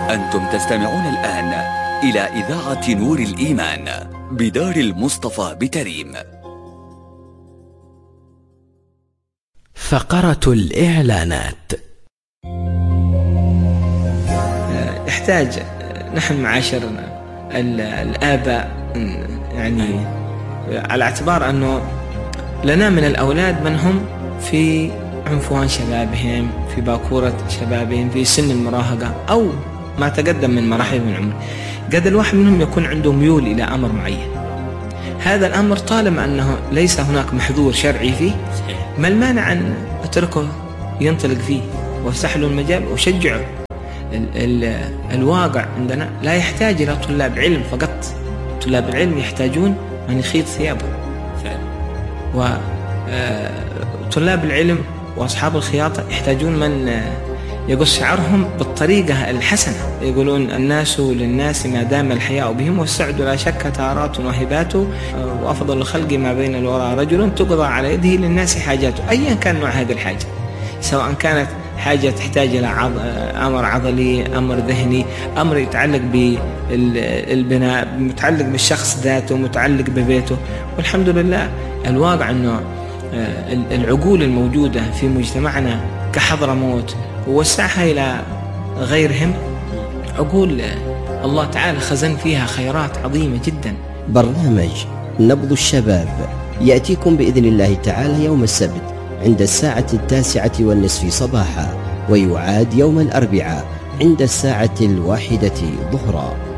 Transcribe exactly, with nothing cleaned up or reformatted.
أنتم تستمعون الآن إلى إذاعة نور الإيمان بدار المصطفى بتريم. فقرة الإعلانات. يحتاج نحن معاشر الآباء يعني على اعتبار أنه لنا من الأولاد من هم في عنفوان شبابهم، في باكورة شبابهم، في سن المراهقة أو ما تقدم من مراحل من العمر. قد الواحد منهم يكون عنده ميول إلى أمر معين، هذا الأمر طالما أنه ليس هناك محظور شرعي فيه، ما المانع أن أتركه ينطلق فيه وافتح له المجال وشجعه. ال ال الواقع عندنا لا يحتاج إلى طلاب علم فقط، طلاب العلم يحتاجون من يخيط ثيابه، وطلاب العلم وأصحاب الخياطة يحتاجون من يقص شعرهم بالطريقة الحسنة. يقولون الناس للناس ما دام الحياء بهم، والسعد لا شك تارات وهبات، وأفضل الخلق ما بين الورى رجل تقضى على يده للناس حاجاته. أيا كان نوع هذه الحاجة، سواء كانت حاجة تحتاج إلى عض... أمر عضلي، أمر ذهني، أمر يتعلق بالبناء، متعلق بالشخص ذاته، متعلق ببيته. والحمد لله الواقع أنه العقول الموجودة في مجتمعنا كحضرموت ووسعها إلى غيرهم عقول الله تعالى خزن فيها خيرات عظيمة جدا. برنامج نبض الشباب يأتيكم بإذن الله تعالى يوم السبت عند الساعة التاسعة والنصف صباحا، ويعاد يوم الأربعاء عند الساعة الواحدة ظهرا.